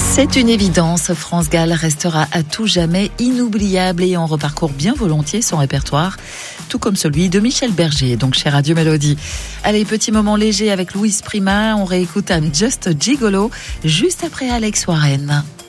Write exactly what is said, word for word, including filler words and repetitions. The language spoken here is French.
C'est une évidence, France Gall restera à tout jamais inoubliable et on reparcourt bien volontiers son répertoire, tout comme celui de Michel Berger, donc chez Radio Mélodie. Allez, petit moment léger avec Louise Prima, on réécoute un Just Gigolo juste après Alex Warren.